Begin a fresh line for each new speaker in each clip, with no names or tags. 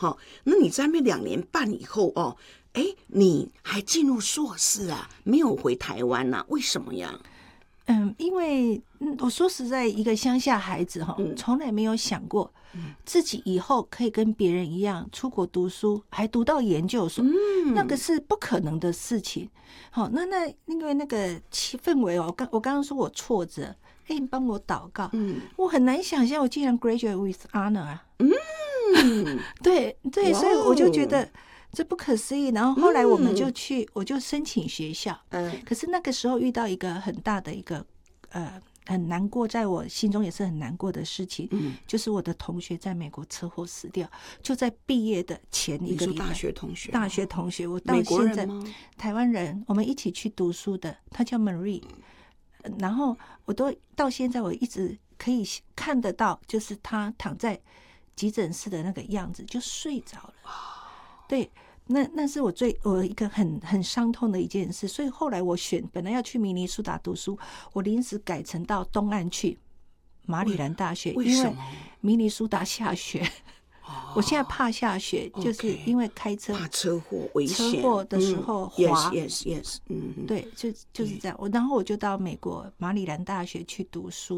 哈。那你在那边2年半以后哦，哎，你还进入硕士啊，没有回台湾啊？为什么呀？
因为我说实在，一个乡下孩子哈，从来没有想过自己以后可以跟别人一样出国读书，还读到研究所，那个是不可能的事情。好，因为那个氛围哦，我刚刚说我挫折，哎，你帮我祷告，我很难想象我竟然 graduate with honor 啊，对，所以我就觉得这不可思议。然后后来我们就去，我就申请学校，可是那个时候遇到一个很大的一个很难过，在我心中也是很难过的事情，就是我的同学在美国车祸死掉，就在毕业的前一个礼拜。
大学同学，
我到现在台湾人，我们一起去读书的，他叫 Marie，然后我都到现在我一直可以看得到，就是他躺在急诊室的那个样子，就睡着了。对，那是我一个很伤痛的一件事。所以后来我本来要去明尼苏达读书，我临时改成到东岸去马里兰大学，因为明尼苏达下雪。我现在怕下雪，就是因为开车
怕车祸危险，
车祸的时候滑。
yes，
对，就是这样。然后我就到美国马里兰大学去读书。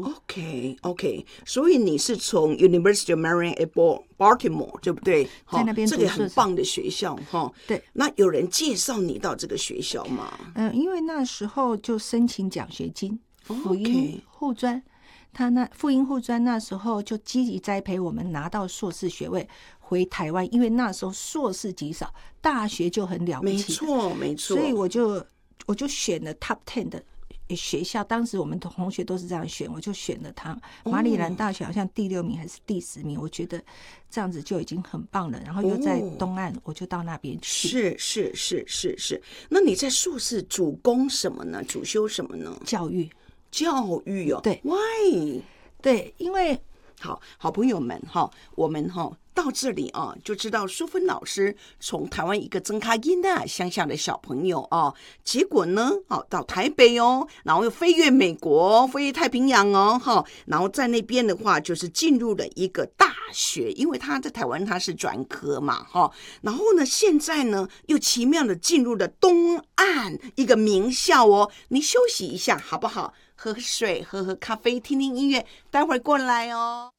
OK， 所以你是从 University of Maryland at Baltimore， 对不对？
在那边读书，
这个很棒的学校哈。
对，
那有人介绍你到这个学校吗？
因为那时候就申请奖学金，辅英护专。辅英护专那时候就积极栽培我们拿到硕士学位回台湾，因为那时候硕士极少，大学就很了不起。
没错。
所以我就选了 Top 10的学校，当时我们同学都是这样选，我就选了它。马里兰大学好像第6名还是第10名，我觉得这样子就已经很棒了。然后又在东岸，我就到那边去。
是。那你在硕士主攻什么呢？主修什么呢？
教育哦。对
，Why？
对，因为
好朋友们哈，我们到这里啊，就知道淑芬老师从台湾一个曾卡因的乡下的小朋友啊，结果呢到台北哦，然后又飞越美国，飞越太平洋哦然后在那边的话就是进入了一个大学，因为他在台湾他是专科嘛然后呢现在呢又奇妙的进入了东岸一个名校哦。你休息一下好不好？喝水，喝咖啡，听听音乐，待会儿过来哦。